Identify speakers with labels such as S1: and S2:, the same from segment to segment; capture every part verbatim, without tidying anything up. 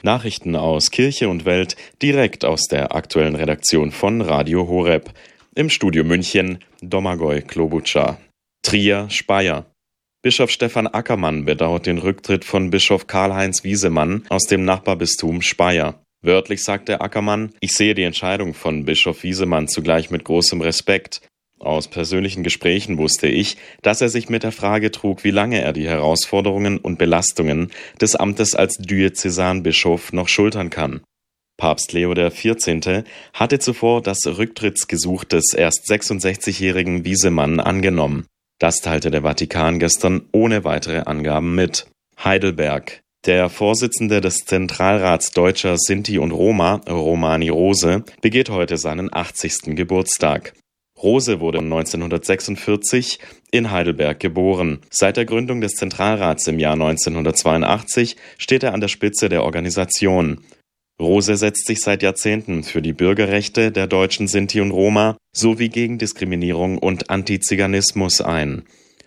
S1: Nachrichten aus Kirche und Welt direkt aus der aktuellen Redaktion von Radio Horeb. Im Studio München Domagoj Klobučar. Trier, Speyer. Bischof Stefan Ackermann bedauert den Rücktritt von Bischof Karl-Heinz Wiesemann aus dem Nachbarbistum Speyer. Wörtlich sagte Ackermann: Ich sehe die Entscheidung von Bischof Wiesemann zugleich mit großem Respekt. Aus persönlichen Gesprächen wusste ich, dass er sich mit der Frage trug, wie lange er die Herausforderungen und Belastungen des Amtes als Diözesanbischof noch schultern kann. Papst Leo der Vierzehnte hatte zuvor das Rücktrittsgesuch des erst sechsundsechzigjährigen Wiesemann angenommen. Das teilte der Vatikan gestern ohne weitere Angaben mit. Heidelberg. Der Vorsitzende des Zentralrats Deutscher Sinti und Roma, Romani Rose, begeht heute seinen achtzigsten Geburtstag. Rose wurde neunzehnhundertsechsundvierzig in Heidelberg geboren. Seit der Gründung des Zentralrats im Jahr neunzehnhundertzweiundachtzig steht er an der Spitze der Organisation. Rose setzt sich seit Jahrzehnten für die Bürgerrechte der deutschen Sinti und Roma sowie gegen Diskriminierung und Antiziganismus ein.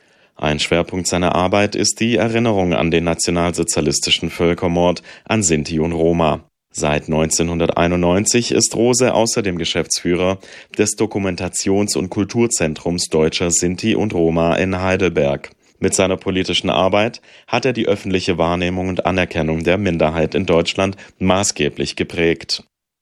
S1: Ein Schwerpunkt seiner Arbeit ist die Erinnerung an den nationalsozialistischen Völkermord an Sinti und Roma. Seit neunzehnhunderteinundneunzig ist Rose außerdem Geschäftsführer des Dokumentations- und Kulturzentrums Deutscher Sinti und Roma in Heidelberg. Mit seiner politischen Arbeit hat er die öffentliche Wahrnehmung und Anerkennung der Minderheit in Deutschland maßgeblich geprägt.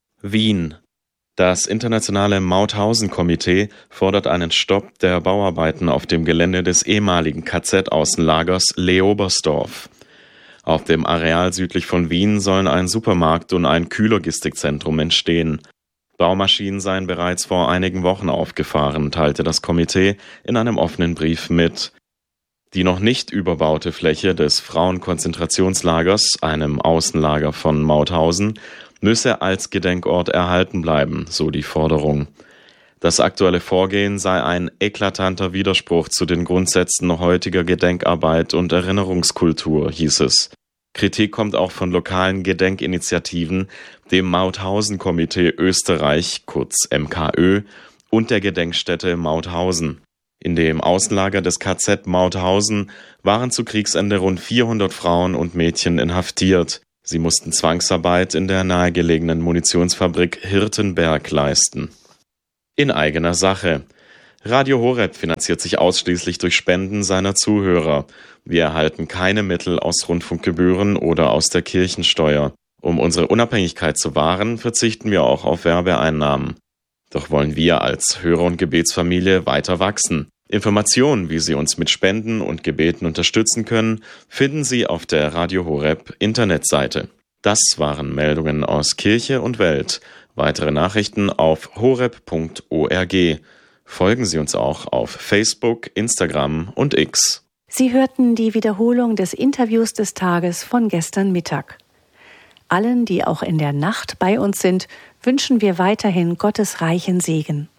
S1: Wien. Das internationale Mauthausen-Komitee fordert einen Stopp der Bauarbeiten auf dem Gelände des ehemaligen K Z-Außenlagers Leobersdorf. Auf dem Areal südlich von Wien sollen ein Supermarkt und ein Kühllogistikzentrum entstehen. Baumaschinen seien bereits vor einigen Wochen aufgefahren, teilte das Komitee in einem offenen Brief mit. Die noch nicht überbaute Fläche des Frauenkonzentrationslagers, einem Außenlager von Mauthausen, müsse als Gedenkort erhalten bleiben, so die Forderung. Das aktuelle Vorgehen sei ein eklatanter Widerspruch zu den Grundsätzen heutiger Gedenkarbeit und Erinnerungskultur, hieß es. Kritik kommt auch von lokalen Gedenkinitiativen, dem Mauthausen-Komitee Österreich, kurz M K Ö, und der Gedenkstätte Mauthausen. In dem Außenlager des K Z Mauthausen waren zu Kriegsende rund vierhundert Frauen und Mädchen inhaftiert. Sie mussten Zwangsarbeit in der nahegelegenen Munitionsfabrik Hirtenberg leisten. In eigener Sache. Radio Horeb finanziert sich ausschließlich durch Spenden seiner Zuhörer. Wir erhalten keine Mittel aus Rundfunkgebühren oder aus der Kirchensteuer. Um unsere Unabhängigkeit zu wahren, verzichten wir auch auf Werbeeinnahmen. Doch wollen wir als Hörer- und Gebetsfamilie weiter wachsen. Informationen, wie Sie uns mit Spenden und Gebeten unterstützen können, finden Sie auf der Radio Horeb Internetseite. Das waren Meldungen aus Kirche und Welt. Weitere Nachrichten auf horeb punkt org. Folgen Sie uns auch auf Facebook, Instagram und X.
S2: Sie hörten die Wiederholung des Interviews des Tages von gestern Mittag. Allen, die auch in der Nacht bei uns sind, wünschen wir weiterhin Gottes reichen Segen.